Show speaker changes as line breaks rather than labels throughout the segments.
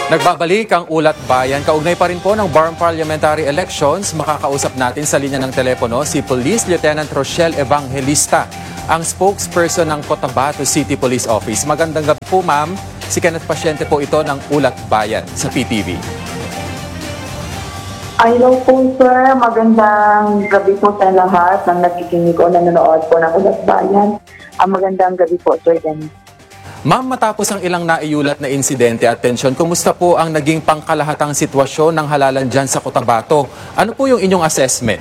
Nagbabalik ang Ulat Bayan. Kaugnay pa rin po ng Barm Parliamentary Elections, makakausap natin sa linya ng telepono si Police Lieutenant Rochelle Evangelista, ang spokesperson ng Cotabato City Police Office. Magandang gabi po, ma'am. Si Kenneth Pasyente po ito ng Ulat Bayan sa PTV.
Hello po, sir. Magandang gabi po sa lahat ng nakikinig o nanonood po ng Ulat Bayan. Magandang gabi po, sir.
Ma'am, matapos ang ilang naiulat na insidente at tensyon, kumusta po ang naging pangkalahatang sitwasyon ng halalan dyan sa Cotabato? Ano po yung inyong assessment?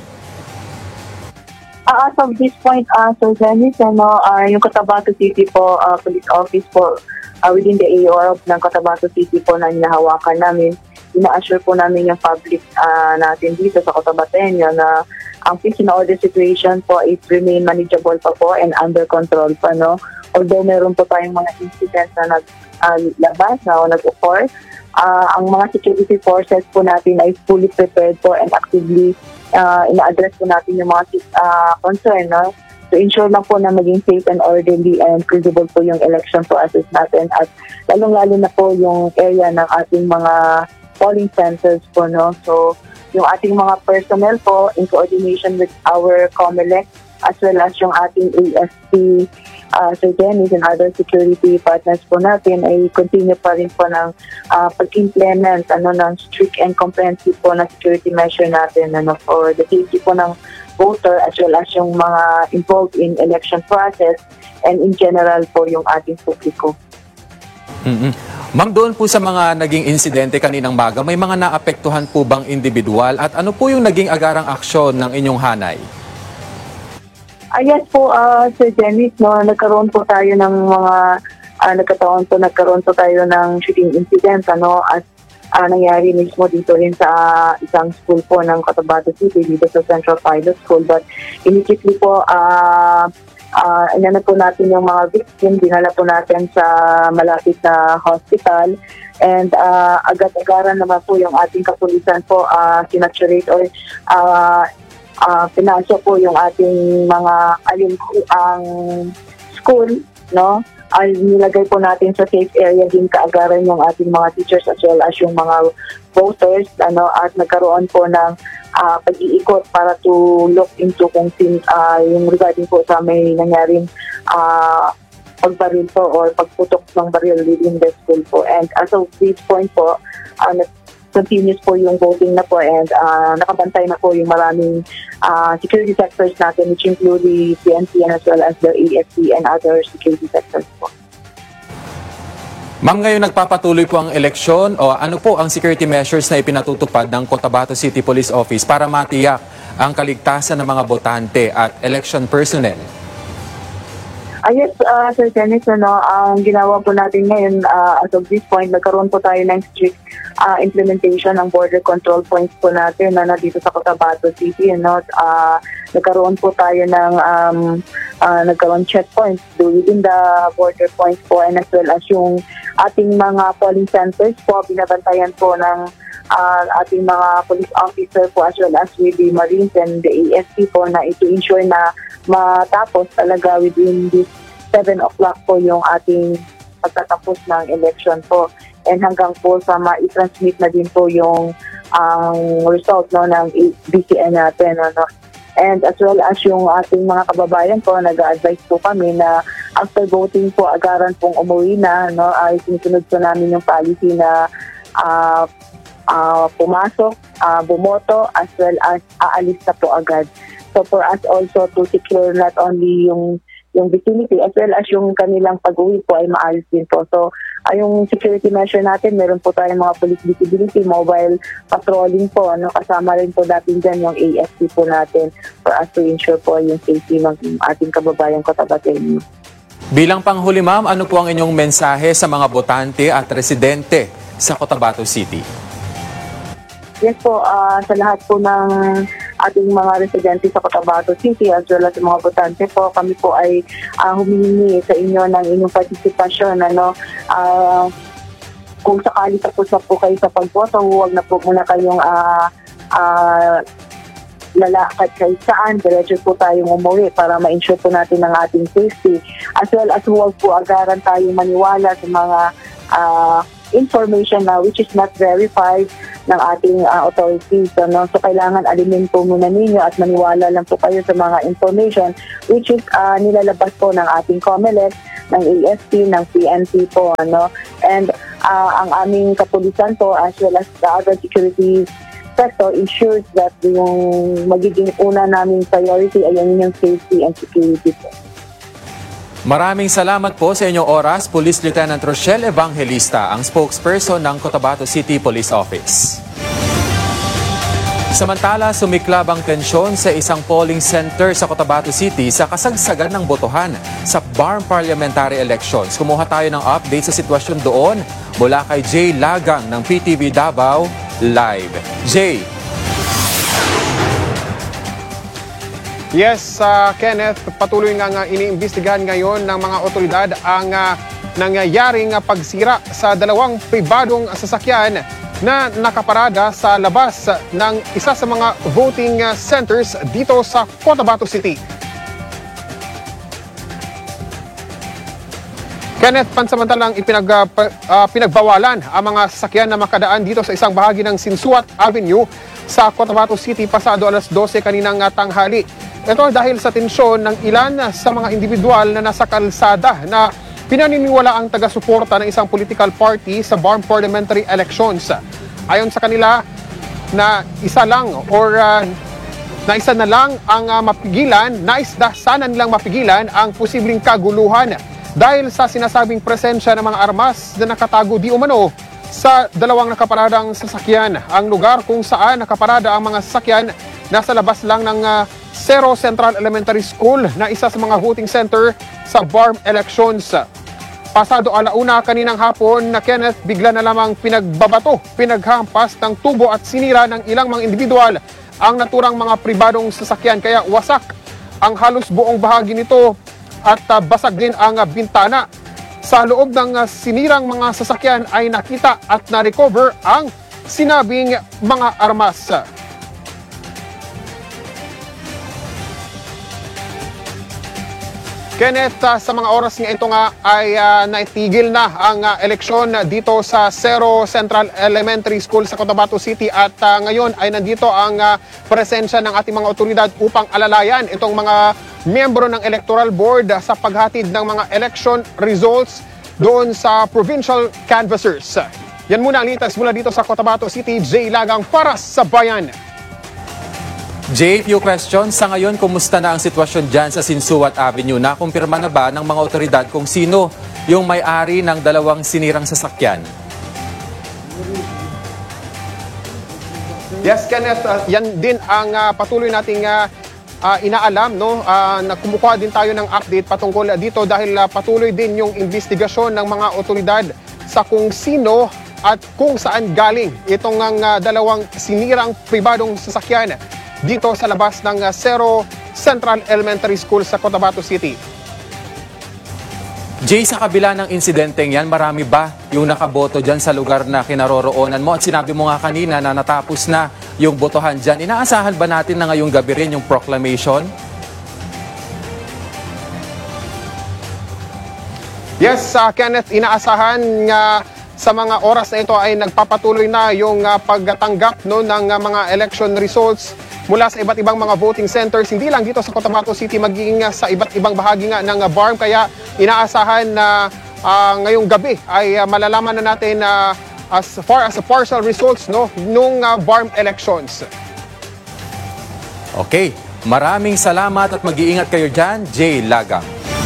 As of this point, Sir Dennis, yung Cotabato City po, Police Office po, within the AOR ng Cotabato City po na hinahawakan namin, ina-assure po namin yung public natin dito sa Cotabateño na ang peace and order situation po is remain manageable pa po and under control pa, no? Although meron po tayong mga incidents na naglabas o nag-occur, ang mga security forces po natin ay fully prepared po and actively ina-address po natin yung mga concern, no? To ensure lang po na maging safe and orderly and credible po yung election process natin at lalong-lalo na po yung area ng ating mga polling centers po, no? So, yung ating mga personnel po in coordination with our COMELEC as well as yung ating ASP, Sir Dennis and other security partners po natin ay continue pa rin po ng pag-implement ng strict and comprehensive po na security measure natin for the safety po ng voter as well as yung mga involved in election process and in general po yung ating publiko.
Ma'am, doon po sa mga naging insidente kaninang maga, may mga naapektuhan po bang individual at ano po yung naging agarang aksyon ng inyong hanay?
Yes po, Sir Dennis, no, nagkaroon po tayo ng mga nagkaroon po tayo ng shooting incident at nangyari mismo dito rin sa isang school po ng Cotabato City dito sa Central Pilot School, but immediately po inano po natin yung mga victim, dinala po natin sa malapit na hospital and agad-agaran naman po yung ating kapulisan po sinaturate or pinasok po yung ating mga ang school, no? Ay nilagay po natin sa safe area din kaagaran yung ating mga teachers as well as yung mga voters, at nagkaroon po ng pag-iikot para to look into kung yung regarding po sa may nangyaring pagbaril po or pagputok ng baril within the school po. And as of this point po, continuous po yung voting na po and nakabantay na po yung maraming security sectors natin which include the PNP and as well as the AFP and other security sectors po.
Ma'am, ngayon nagpapatuloy po ang eleksyon o ano po ang security measures na ipinatutupad ng Cotabato City Police Office para matiyak ang kaligtasan ng mga botante at election personnel?
Yes, Sir Dennis, ang ginawa po natin ngayon as of this point, nagkaroon po tayo ng strict implementation ng border control points po natin na dito sa Cotabato City. Nagkaroon po tayo ng nagkaroon checkpoints within the border points po and as well as yung ating mga polling centers po, binabantayan po ng ating mga police officer po as well as with the Marines and the ASP po na ito ensure na matapos talaga within this 7 o'clock po yung ating pagtatapos ng election po and hanggang po sa ma-transmit na din po yung result ng BCN natin. And as well as yung ating mga kababayan po, nag-advise po kami na after voting po, agaran pong umuwi na, ay sinusunod po namin yung policy na pumasok, bumoto, as well as aalis na po agad. So for us also to secure not only yung vicinity as well as yung kanilang pag-uwi po ay maayos din po. So yung security measure natin, meron po tayong mga police visibility, mobile patrolling po, kasama rin po dating dyan yung AFP po natin for us to ensure po yung safety ng ating kababayang Cotabateño.
Bilang panghuli, ma'am, ano po ang inyong mensahe sa mga botante at residente sa Cotabato City?
Yes po, sa lahat po ng ating mga residente sa Cotabato City as well as mga botante po, kami po ay humihingi sa inyo ng inyong partisipasyon. Kung sakali tapos na po kayo sa pagboto, huwag na po muna kayong lalakad kahit saan, diretso po tayong umuwi para ma-ensure po natin ang ating safety. As well as huwag po agaran tayong maniwala sa mga information na which is not verified ng ating authorities. No? So kailangan alimin po muna ninyo at maniwala lang po kayo sa mga information which is nilalabas po ng ating COMELEC, ng AFP, ng PNP po. Ano? And ang aming kapulisan po as well as the other security sector ensures that yung magiging una naming priority ay yung safety and security po.
Maraming salamat po sa inyong oras, Police Lieutenant Rochelle Evangelista, ang spokesperson ng Cotabato City Police Office. Samantala, sumiklab ang tensyon sa isang polling center sa Cotabato City sa kasagsagan ng botohan sa BARM Parliamentary Elections. Kumuha tayo ng update sa sitwasyon doon mula kay Jay Lagang ng PTV Davao Live. Jay.
Yes, Kenneth, patuloy nga iniimbestigahan ngayon ng mga otoridad ang nangyayaring pagsira sa dalawang pribadong sasakyan na nakaparada sa labas ng isa sa mga voting centers dito sa Cotabato City. Kenneth, pansamantalang pinagbawalan ang mga sasakyan na makadaan dito sa isang bahagi ng Sinsuat Avenue sa Cotabato City pasado alas 12 kaninang tanghali. Ito dahil sa tensyon ng ilan sa mga individual na nasa kalsada na pinaniniwala ang taga-suporta ng isang political party sa BARM Parliamentary Elections. Ayon sa kanila, na isa na lang ang mapigilan, sana nilang mapigilan ang posibleng kaguluhan dahil sa sinasabing presensya ng mga armas na nakatago di umano sa dalawang nakaparadang sasakyan. Ang lugar kung saan nakaparada ang mga sasakyan nasa labas lang ng Cerro Central Elementary School na isa sa mga voting center sa BARM elections. Pasado alauna kaninang hapon na Kenneth, bigla na lamang pinaghampas ng tubo at sinira ng ilang mga individual ang naturang mga pribadong sasakyan. Kaya wasak ang halos buong bahagi nito at basag din ang bintana. Sa loob ng sinirang mga sasakyan ay nakita at na-recover ang sinabing mga armas. Kenneth, sa mga oras nga ito nga ay naitigil na ang eleksyon dito sa Cerro Central Elementary School sa Cotabato City at ngayon ay nandito ang presensya ng ating mga otoridad upang alalayan itong mga miyembro ng Electoral Board sa paghatid ng mga election results doon sa provincial canvassers. Yan muna ang litas mula dito sa Cotabato City. Jay Lagang para sa Bayan.
Jay, few questions. Sa ngayon, kumusta na ang sitwasyon dyan sa Sinsuat Avenue? Nakumpirma na ba ng mga otoridad kung sino yung may-ari ng dalawang sinirang sasakyan?
Yes, Kenneth, yan din ang patuloy nating inaalam, no? Kumukuha din tayo ng update patungkol dito dahil patuloy din yung investigasyon ng mga otoridad sa kung sino at kung saan galing itong dalawang sinirang pribadong sasakyan dito sa labas ng Cerro Central Elementary School sa Cotabato City.
Jay, sa kabila ng insidenteng yan, marami ba yung nakaboto dyan sa lugar na kinaroroonan mo? At sinabi mo nga kanina na natapos na yung botohan dyan. Inaasahan ba natin na ngayong gabi rin yung proclamation?
Yes, Kenneth, inaasahan nga sa mga oras na ito ay nagpapatuloy na yung pagtanggap ng mga election results mula sa iba't ibang mga voting centers, hindi lang dito sa Cotabato City, magiging sa iba't ibang bahagi nga ng BARM. Kaya inaasahan na ngayong gabi ay malalaman na natin as far as the partial results nung BARM elections.
Okay, maraming salamat at mag-iingat kayo dyan, Jay Lagang.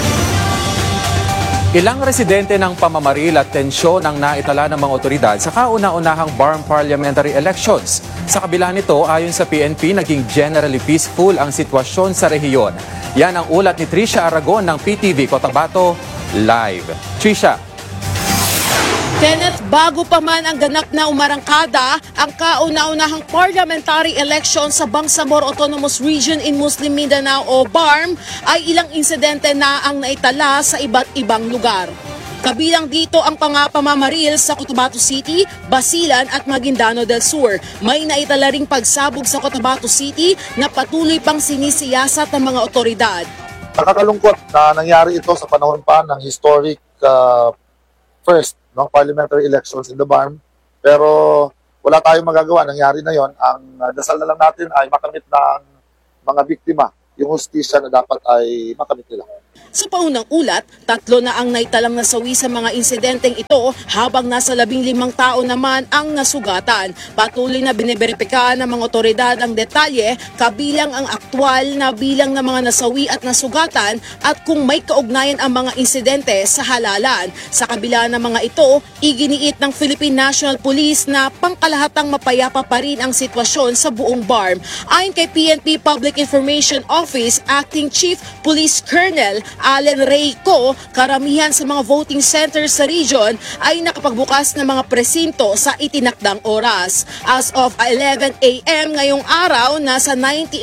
Ilang residente ng pamamaril at tensyon ang naitala ng mga otoridad sa kauna-unahang BARM Parliamentary Elections. Sa kabila nito, ayon sa PNP, naging generally peaceful ang sitwasyon sa rehiyon. Yan ang ulat ni Trisha Aragon ng PTV Cotabato Live. Trisha.
Kenneth, bago pa man ang ganap na umarangkada, ang kauna-unahang parliamentary election sa Bangsamoro Autonomous Region in Muslim Mindanao o BARM ay ilang insidente na ang naitala sa iba't ibang lugar. Kabilang dito ang pamamaril sa Cotabato City, Basilan at Maguindano del Sur. May naitala ring pagsabog sa Cotabato City na patuloy pang sinisiyasat ng mga otoridad.
Nakakalungkot na nangyari ito sa panahon pa ng historic first ng parliamentary elections in the BARM. Pero wala tayong magagawa. Nangyari na yon. Ang dasal na lang natin ay makamit ng mga biktima yung hustisya na dapat ay makamit nila.
Sa paunang ulat, 3 na ang naitalang nasawi sa mga insidenteng ito habang nasa 15 tao naman ang nasugatan. Patuloy na biniberipika ng mga otoridad ang detalye kabilang ang aktwal na bilang ng mga nasawi at nasugatan at kung may kaugnayan ang mga insidente sa halalan. Sa kabila ng mga ito, iginiit ng Philippine National Police na pangkalahatang mapayapa pa rin ang sitwasyon sa buong BARM. Ayon kay PNP Public Information Office Acting Chief Police Colonel Allen Reyco, karamihan sa mga voting centers sa region ay nakapagbukas ng mga presinto sa itinakdang oras. As of 11 a.m. ngayong araw, nasa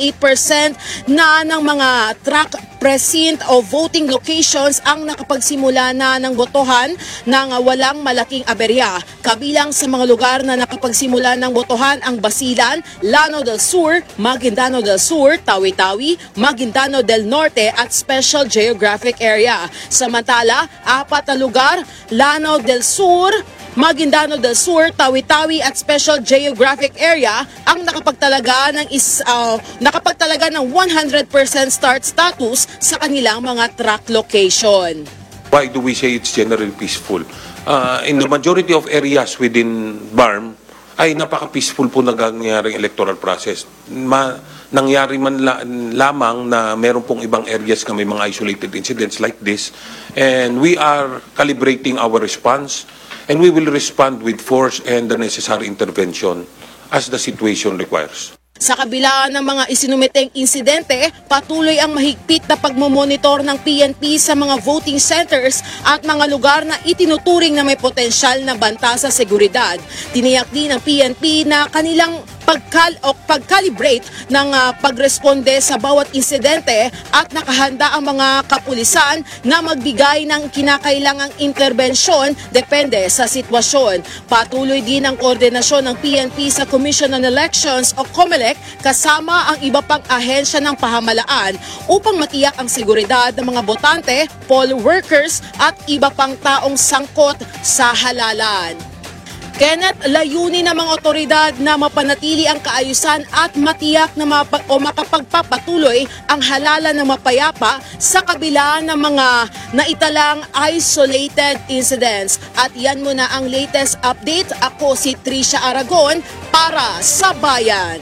98% na ng mga track precinct o voting locations ang nakapagsimula na ng botohan ng walang malaking aberya. Kabilang sa mga lugar na nakapagsimula ng botohan ang Basilan, Lanao del Sur, Maguindanao del Sur, Tawi-Tawi, Maguindanao del Norte at Special Geographic Area. Samantala, 4 na lugar, Lanao del Sur, Maguindanao del Sur, Tawi-Tawi at Special Geographic Area ang nakapagtalaga ng 100% start status sa kanilang mga track location.
Why do we say it's generally peaceful? In the majority of areas within BARM, ay napaka-peaceful po nangyaring electoral process. Nangyari man lamang na meron pong ibang areas na may mga isolated incidents like this, and we are calibrating our response, and we will respond with force and the necessary intervention as the situation requires.
Sa kabila ng mga isinumiteng insidente, patuloy ang mahigpit na pagmomonitor ng PNP sa mga voting centers at mga lugar na itinuturing na may potensyal na banta sa seguridad. Tiniyak din ng PNP na kanilang pag-calibrate ng pagresponde sa bawat insidente at nakahanda ang mga kapulisan na magbigay ng kinakailangang interbensyon depende sa sitwasyon. Patuloy din ang koordinasyon ng PNP sa Commission on Elections o COMELEC kasama ang iba pang ahensya ng pahamalaan upang matiyak ang seguridad ng mga botante, poll workers at iba pang taong sangkot sa halalan. Kenneth, layunin ng mga otoridad na mapanatili ang kaayusan at matiyak na makapagpapatuloy ang halalan ng mapayapa sa kabila ng mga naitalang isolated incidents. At yan muna ang latest update. Ako si Trisha Aragon para sa Bayan.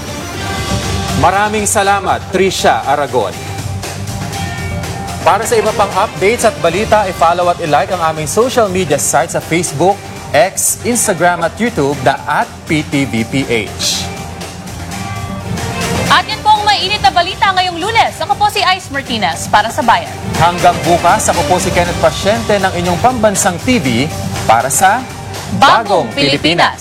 Maraming salamat, Trisha Aragon. Para sa iba pang updates at balita, i-follow at i-like ang aming social media sites sa Facebook, X, Instagram at YouTube na @PTVPH.
At yan po ang mainit na balita ngayong Lunes. Ako po si Ice Martinez para sa Bayan.
Hanggang bukas, ako po si Kenneth Pasyente ng inyong pambansang TV para sa
Bagong Pilipinas.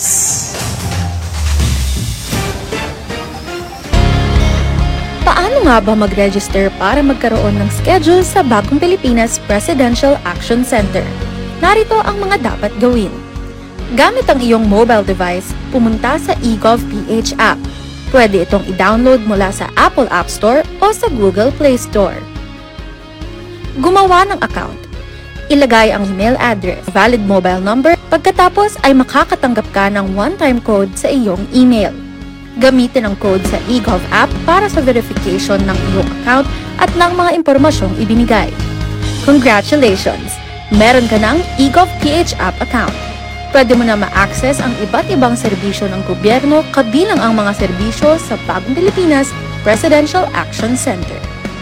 Paano nga ba mag-register para magkaroon ng schedule sa Bagong Pilipinas Presidential Action Center? Narito ang mga dapat gawin. Gamit ang iyong mobile device, pumunta sa eGovPH app. Pwede itong i-download mula sa Apple App Store o sa Google Play Store. Gumawa ng account. Ilagay ang email address, valid mobile number, pagkatapos ay makakatanggap ka ng one-time code sa iyong email. Gamitin ang code sa eGov app para sa verification ng iyong account at ng mga impormasyong ibinigay. Congratulations! Meron ka ng eGovPH app account. Pwede mo na ma-access ang iba't ibang serbisyo ng gobyerno kabilang ang mga serbisyo sa Bagong Pilipinas Presidential Action Center.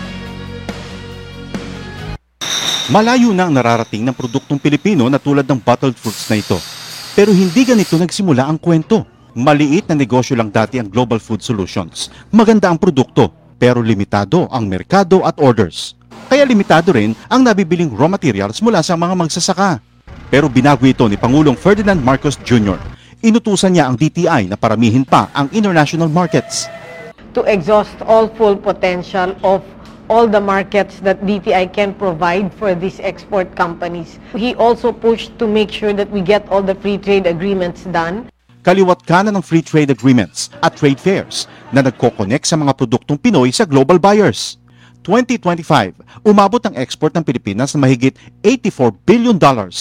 Malayo na ang nararating ng produktong Pilipino na tulad ng bottled fruits na ito. Pero hindi ganito nagsimula ang kwento. Maliit na negosyo lang dati ang Global Food Solutions. Maganda ang produkto, pero limitado ang merkado at orders. Kaya limitado rin ang nabibiling raw materials mula sa mga magsasaka. Pero binago ito ni Pangulong Ferdinand Marcos Jr. Inutusan niya ang DTI na paramihin pa ang international markets.
To exhaust all full potential of all the markets that DTI can provide for these export companies. He also pushed to make sure that we get all the free trade agreements done.
Kaliwat kanan ng free trade agreements at trade fairs na nagko-connect sa mga produktong Pinoy sa global buyers. 2025, umabot ang export ng Pilipinas na mahigit $84 billion.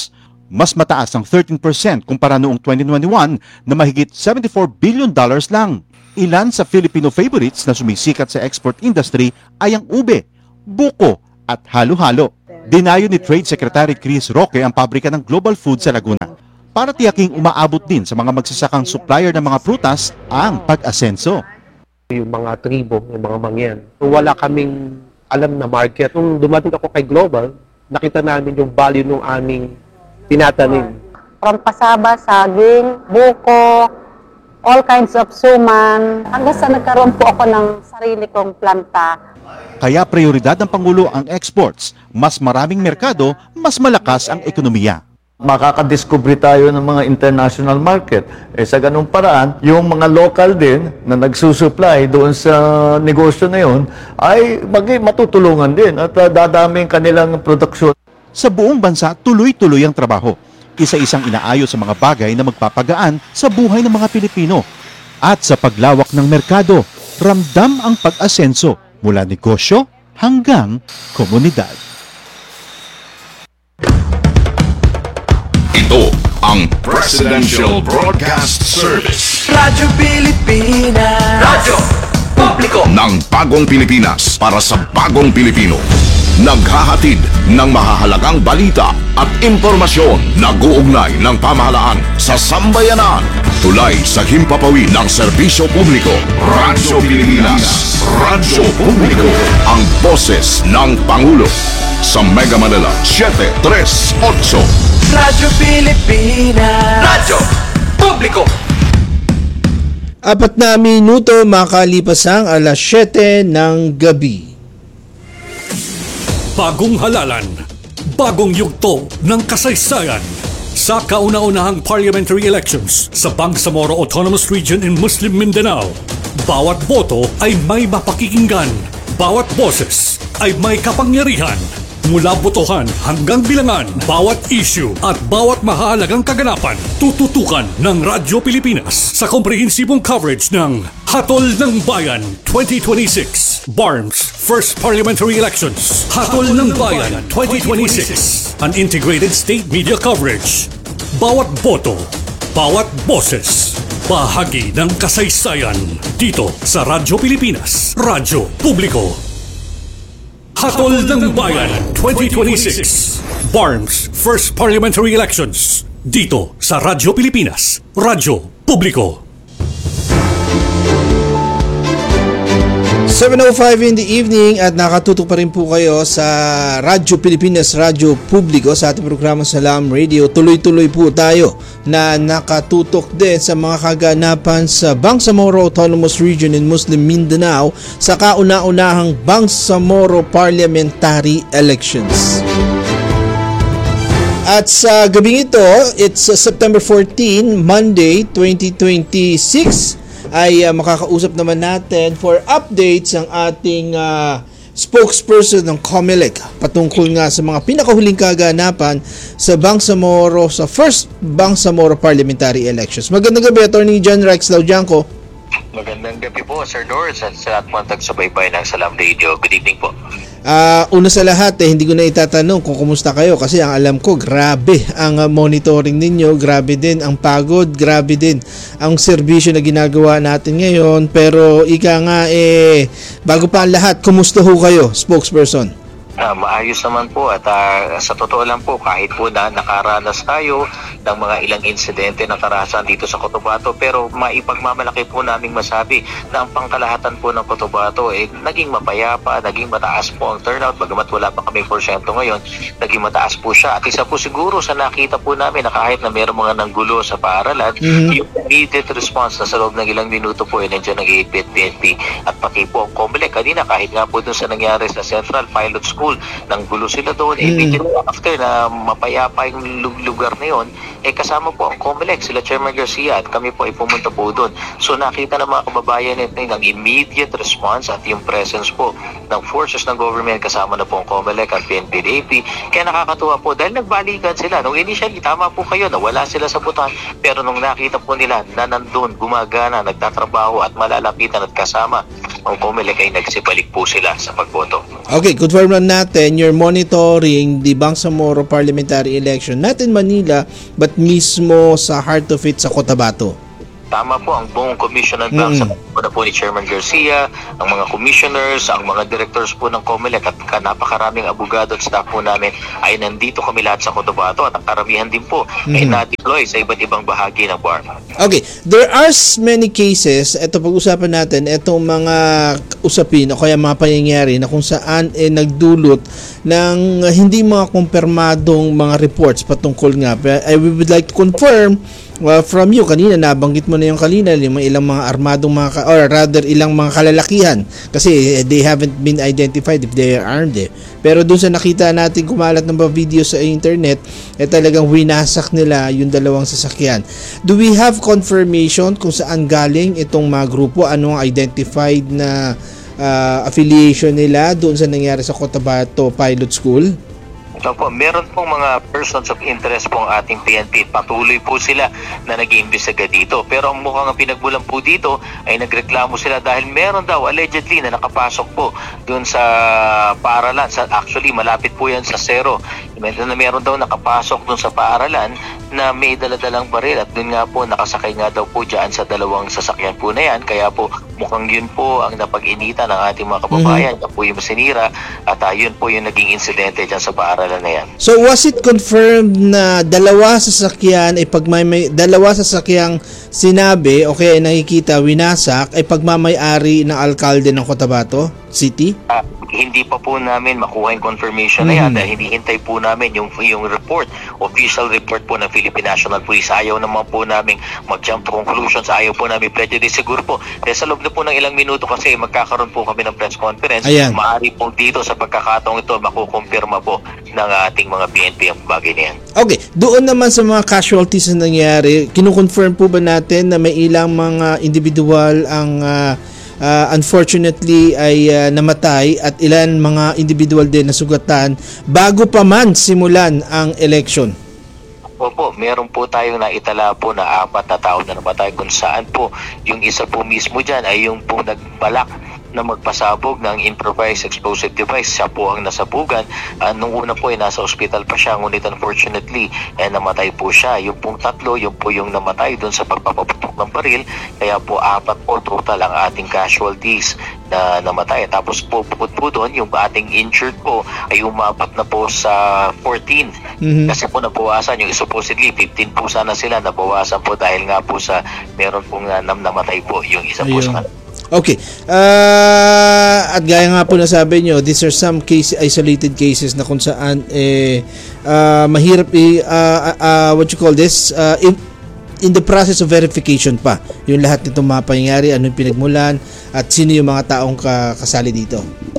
Mas mataas ang 13% kumpara noong 2021 na mahigit $74 billion lang. Ilan sa Filipino favorites na sumisikat sa export industry ay ang ube, buko at halo-halo. Dinayo ni Trade Secretary Chris Roque ang pabrika ng Global Food sa Laguna para tiyaking umaabot din sa mga magsasakang supplier ng mga prutas ang pag-asenso.
Yung mga tribo, yung mga mangyan, wala kaming alam na market. Nung dumating ako kay Global, nakita namin yung value ng aming tinatanim.
From pasaba, saging, buko, all kinds of suman, hanggang sa nagkaroon po ako ng sarili kong planta.
Kaya prioridad ng Pangulo ang exports. Mas maraming merkado, mas malakas ang ekonomiya.
Makakadiscover tayo ng mga international market. Sa ganung paraan, yung mga local din na nagsusupply doon sa negosyo na yun ay matutulungan din at dadami kanilang produksyon.
Sa buong bansa, tuloy-tuloy ang trabaho. Isa-isang inaayos sa mga bagay na magpapagaan sa buhay ng mga Pilipino. At sa paglawak ng merkado, ramdam ang pag-asenso mula negosyo hanggang komunidad.
Ito ang Presidential Broadcast Service.
Radyo Pilipinas. Radyo Publiko
ng bagong Pilipinas para sa bagong Pilipino. Naghahatid ng mahahalagang balita at impormasyon na guugnay ng pamahalaan sa sambayanan. Tulay sa himpapawid ng serbisyo publiko. Radyo Pilipinas. Radyo Publiko. Ang boses ng Pangulo. Sa Mega Manila, 738.
Radyo Pilipinas. Radyo Publiko.
4 minuto makalipas ang alas 7 ng gabi.
Bagong halalan, bagong yugto ng kasaysayan. Sa kauna-unahang parliamentary elections sa Bangsamoro Autonomous Region in Muslim Mindanao, bawat boto ay may mapakikinggan, bawat boses ay may kapangyarihan. Mula botohan hanggang bilangan, bawat issue at bawat mahalagang kaganapan, tututukan ng Radyo Pilipinas sa komprehensibong coverage ng Hatol ng Bayan 2026, BARM's First Parliamentary Elections. Hatol ng Bayan 2026, an integrated state media coverage. Bawat boto, bawat boses, bahagi ng kasaysayan dito sa Radyo Pilipinas, Radyo Publiko. Hatol ng Bayan 2026, BARM's First Parliamentary Elections, dito sa Radyo Pilipinas, Radyo Publiko.
7:05 in the evening at nakatutok pa rin po kayo sa Radyo Pilipinas, Radyo Publiko sa ating programa Salam Radio. Tuloy-tuloy po tayo na nakatutok din sa mga kaganapan sa Bangsamoro Autonomous Region in Muslim Mindanao sa kauna-unahang Bangsamoro Parliamentary Elections. At sa gabing ito, it's September 14, Monday, 2026. Ay makakausap naman natin for updates ang ating spokesperson ng COMELEC patungkol nga sa mga pinakahuling kaganapan sa Bangsamoro, sa first Bangsamoro Parliamentary Elections. Magandang gabi, Attorney John Rex Laudianco.
Magandang gabi po, Sir Norris, at sa lahat mga tagsubaybay ng Salam Radio. Good evening po.
Una sa lahat, hindi ko na itatanong kung kumusta kayo kasi ang alam ko, grabe ang monitoring ninyo, grabe din ang pagod, grabe din ang serbisyo na ginagawa natin ngayon. Pero ika nga, bago pa ang lahat, kumusta ho kayo, spokesperson?
Maayos naman po at sa totoo lang po, kahit po na nakaranas tayo ng mga ilang insidente na karahasan dito sa Cotabato, pero maipagmamalaki po naming masabi na ang pangkalahatan po ng Cotabato naging mapayapa, naging mataas po ang turnout, bagamat wala pa kami porsyento ngayon, naging mataas po siya. At isa po siguro sa nakita po namin na kahit na mayroong mga nanggulo sa paaralan, yung immediate response na sa loob ng ilang minuto po nandiyan nag-iipit PNP at pati po ang COMELEC. Kanina kahit nga po dun sa nangyari sa Central Pilot School, nang gulo sila doon, immediately after na mapayapa yung lugar na yun, kasama po ang COMELEC, sila Chairman Garcia, at kami po ay pumunta po doon. So nakita ng mga kababayan natin ng immediate response at yung presence po ng forces ng government, kasama na po ang COMELEC at PNP-DAP. Kaya nakakatuwa po dahil nagbalikan sila. Nung initially, tama po kayo na wala sila sa butuhan, pero nung nakita po nila na nandun, gumagana, nagtatrabaho at malalapitan at kasama ang COMELEC ay nagsibalik po sila sa pagboto.
Okay, confirm lang natin, you're monitoring the Bangsamoro parliamentary election, not in Manila, but mismo sa heart of it sa Cotabato.
Tama po, ang buong commission ng Bangsamoro na po ni Chairman Garcia, ang mga commissioners, ang mga directors po ng COMELEC at napakaraming abogado at staff po namin ay nandito kami lahat sa Cotabato at ang karamihan din po ay na-deploy sa iba't ibang bahagi ng BARM.
Okay, there are many cases, ito pag-usapan natin, itong mga usapin o kaya mga pangyayari na kung saan nagdulot ng hindi mga kumpirmadong mga reports patungkol nga. I would like to confirm from you, kanina nabanggit mo na yung kanina, ilang mga armadong mga or rather ilang mga kalalakihan kasi they haven't been identified if they are armed pero doon sa nakita natin kumalat ng mga video sa internet talagang winasak nila yung dalawang sasakyan. Do we have confirmation kung saan galing itong mga grupo, anong identified na affiliation nila doon sa nangyari sa Cotabato Pilot School?
Opo, meron pong mga persons of interest pong ating PNP. Patuloy po sila na nag-iimbestiga dito. Pero ang mukhang pinagbulan po dito ay nagreklamo sila dahil meron daw allegedly na nakapasok po doon sa paaralan. Actually, malapit po yan sa Zero. Meron daw nakapasok doon sa paaralan na may daladalang baril at doon nga po nakasakay nga daw po dyan sa dalawang sasakyan po na yan. Kaya po mukhang yun po ang napag-inita ng ating mga kababayan. Yan po yung sinira at yun po yung naging insidente dyan sa paaralan na yan.
So was it confirmed na dalawa sasakyan ay dalawa sasakyang sinabi o kaya nakikita winasak ay pagmamay-ari ng alkalde ng Cotabato City?
Hindi pa po namin makuha yung confirmation na yan dahil hinihintay po namin yung report, official report po ng Philippine National Police. Ayaw naman po namin mag-jump to conclusions, ayaw po namin prejudice siguro po. Dahil sa loob na po ng ilang minuto kasi magkakaroon po kami ng press conference. Maaari po dito sa pagkakataong ito makukumpirma po ng ating mga PNP ang bagay na yan.
Okay, doon naman sa mga casualties na nangyari, kinukonfirm po ba natin na may ilang mga individual ang unfortunately ay namatay at ilan mga individual din na sugatan bago pa man simulan ang election?
Opo, meron po tayong naitala po na 4 na tao na namatay kung saan po yung isa po mismo dyan ay yung po nagbalak na magpasabog ng improvised explosive device. Siya po ang nasabugan. Nung una po ay nasa ospital pa siya, ngunit unfortunately namatay po siya. Yung pong 3, yung po yung namatay doon sa pagpapaputok ng baril. Kaya po 4 po total ang ating casualties na namatay. Tapos po bukod po doon, yung ating injured po ay umabot na po sa 14. Kasi po nabawasan yung supposedly 15 po sana sila, nabawasan po dahil nga po sa meron pong namatay po yung isa po sa kanila.
Okay. At gaya nga po na sabi nyo, these are some isolated cases na kung saan mahirap what you call this, in the process of verification pa yung lahat nitong mga pangyayari, anong pinagmulan at sino yung mga taong kasali dito.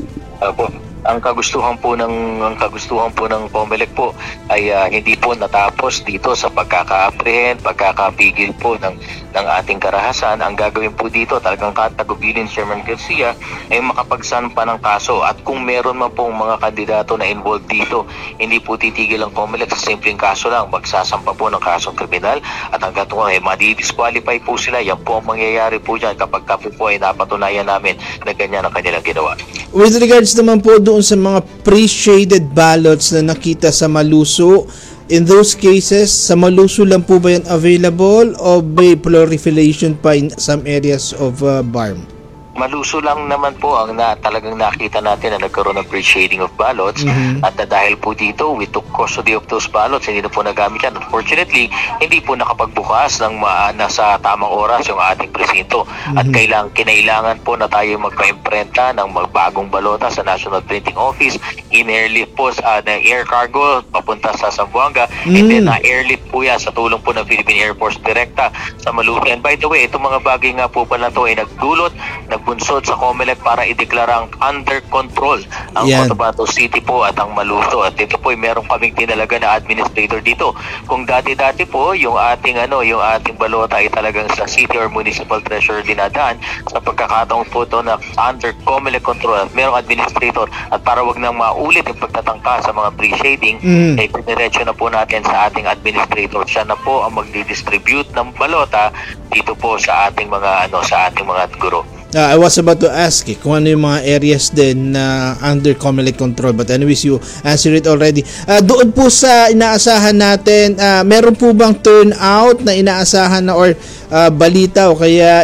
Ang kagustuhan po ng COMELEC po ay hindi po natapos dito sa pagkaka-apprehend, pagkakapigil po ng ating karahasan. Ang gagawin po dito, talagang katagubilin Chairman Garcia ay makapagsampa ng kaso at kung meron man pong mga kandidato na involved dito, hindi po titigil ang COMELEC sa simpleng kaso lang, magsasampa po ng kasong kriminal at hanggang ay madi-disqualify po sila. Yan po ang mangyayari po dyan kapag po ay napatunayan namin na ganyan ang kanilang ginawa.
With regards naman po doon sa mga pre-shaded ballots na nakita sa Maluso, in those cases, sa Maluso lang po ba yan available o may proliferation pa in some areas of BARM?
Maluso lang naman po ang talagang nakita natin na nagkaroon ng pre-shading of ballots at dahil po dito we took custody of those ballots, hindi na po nagamit yan. Unfortunately, hindi po nakapagbukas ng nasa tamang oras yung ating presinto at kinailangan po na tayo magpa-imprenta ng magbagong balota sa National Printing Office, in-airlift po sa air cargo papunta sa Zamboanga and then airlift po yan sa tulong po ng Philippine Air Force direkta sa Maluso. And by the way, itong mga bagay nga po pala ito ay nagbunsod sa COMELEC para ideklarang under control ang Cotabato City po at ang Maluso. At ito po ay meron kaming tinalaga na administrator dito. Kung dati-dati po yung ating balota ay talagang sa city or municipal treasurer dinadaan, sa pagkakataong po ito na under COMELEC control at merong administrator at para wag nang maulit yung pagtatangka sa mga pre-shading, ay piniretso na po natin sa ating administrator. Siya na po ang magdi-distribute ng balota dito po sa ating mga guro.
I was about to ask kung ano yung mga areas din na under COMELEC control, but anyways you answered it already. Doon po sa inaasahan natin, meron po bang turnout na inaasahan na or balita o kaya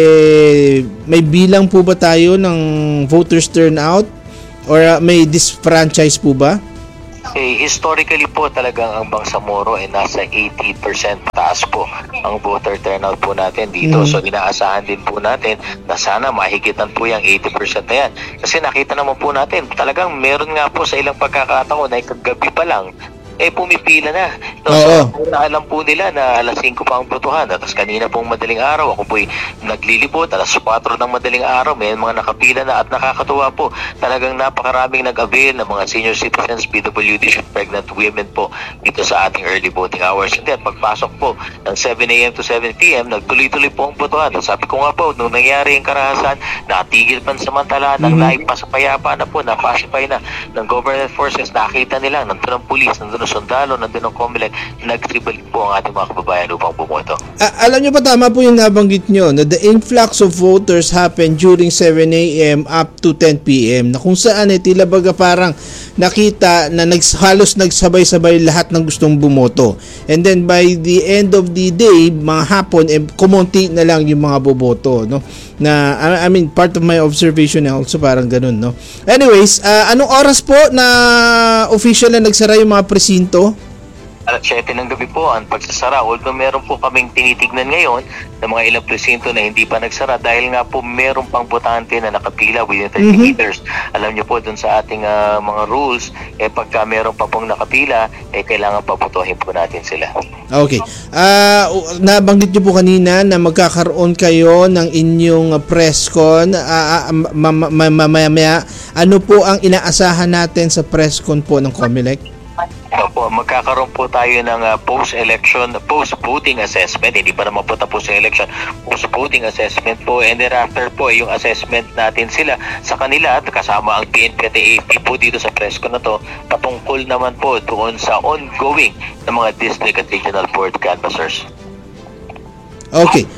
may bilang po ba tayo ng voters turnout or may disfranchise po ba?
Historically po talagang ang Bangsamoro ay nasa 80% taas po ang voter turnout po natin dito. So inaasahan din po natin na sana mahigitan po yung 80% na yan. Kasi nakita naman po natin talagang meron nga po sa ilang pagkakataon na kagabi pa lang pumipila na. So, alam po nila na alas 5 pa ang botohan. Tapos kanina pong madaling araw, ako po'y naglilibot. Alas 4 ng madaling araw, may mga nakapila na at nakakatuwa po. Talagang napakaraming nag-avail ng mga senior citizens, PWDs, pregnant women po dito sa ating early voting hours. And then, pagpasok po ng 7 a.m. to 7 p.m., nagtuloy-tuloy po ang botohan. Sabi ko nga po, nung nangyari yung karahasan, natigil pansamantala, nang naipasapayapa na po, napasipay na ng government forces, nakita nila, nandun ang pulis, nandun sundalo, nandun ang COMELEC, nagsibalik po ang ating mga kababayan upang bumoto.
Alam nyo pa, tama po yung nabanggit nyo na the influx of voters happened during 7 a.m. up to 10 p.m. na kung saan tila baga parang nakita na halos nagsabay-sabay lahat ng gustong bumoto. And then by the end of the day, mga hapon, kumonti na lang yung mga boboto, no? Na I mean, part of my observation also parang ganun, no? Anyways, anong oras po na official na nagsara yung mga presinto?
Alas 7 ng gabi po ang pagsasara. Although meron po kaming tinitignan ngayon ng mga ilang presinto na hindi pa nagsara dahil nga po meron pang botante na nakapila within 30 meters. Alam niyo po dun sa ating mga rules, pagka meron pa pong nakapila, kailangan paputuhin po natin sila.
Okay. Nabanggit niyo po kanina na magkakaroon kayo ng inyong press con. Mamaya, ano po ang inaasahan natin sa press con po ng COMELEC?
Opo, magkakaroon po tayo ng post-voting assessment. Hindi pa naman po tapos yung election. Post-voting assessment po, and thereafter po yung assessment natin sila sa kanila at kasama ang PNP at AFP po dito sa presko na to, patungkol naman po doon sa ongoing ng mga district at regional board canvassers.
Okay.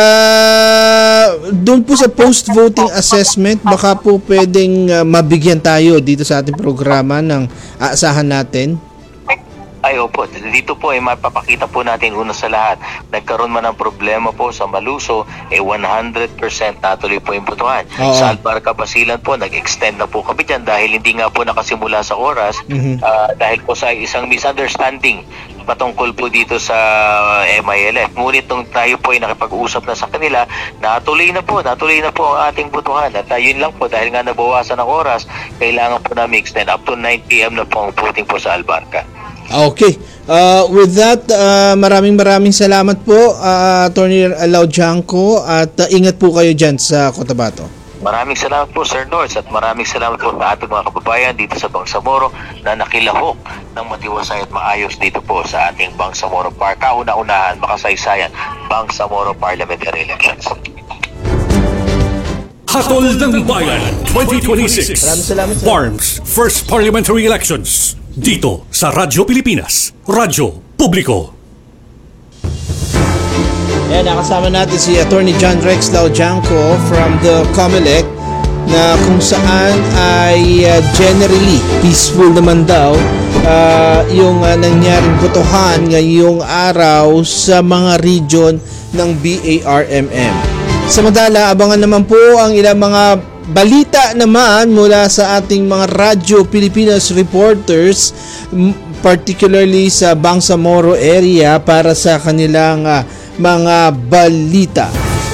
Doon po sa post-voting assessment, baka po pwedeng mabigyan tayo dito sa ating programa ng aasahan natin?
Ay, opo. Dito po mapapakita po natin una sa lahat. Nagkaroon man ng problema po sa Maluso, 100% natuloy po yung botohan. Sa Albarca Basilan po, nag-extend na po kami dyan dahil hindi nga po nakasimula sa oras dahil po sa isang misunderstanding patungkol po dito sa MILF. Ngunit nung tayo po ay nakipag-usap na sa kanila, natuloy na po ang ating botohan. At yun lang po, dahil nga nabawasan ng oras, kailangan po namin extend up to 9 p.m. na po ang voting po sa Albarca.
Okay. With that, maraming salamat po, Attorney Laujanco, at ingat po kayo dyan sa Cotabato.
Maraming salamat po, Sir Nords, at maraming salamat po sa ating mga kababayan dito sa Bangsamoro na nakilahok ng matiwasay at maayos dito po sa ating Bangsamoro Park. Kauna-unahan, makasaysayan, Bangsamoro Parliamentary Elections.
Hatol ng Bayan 2026 BARMS First Parliamentary Elections dito sa Radyo Pilipinas, Radyo Publiko.
Ayan, nakasama natin si Attorney John Rex Laujanco from the COMELEC na kung saan ay generally peaceful naman daw yung nangyaring botohan ngayong araw sa mga region ng BARMM. Samantala, abangan naman po ang ilang mga balita naman mula sa ating mga Radyo Pilipinas reporters, particularly sa Bangsamoro area para sa kanilang mga balita.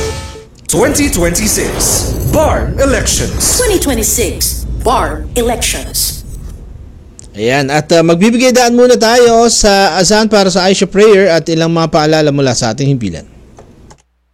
2026 BARM Elections.
2026 BARM Elections.
Ayan, at magbibigay daan muna tayo sa azan para sa Aisha Prayer at ilang mga paalala mula sa ating himpilan.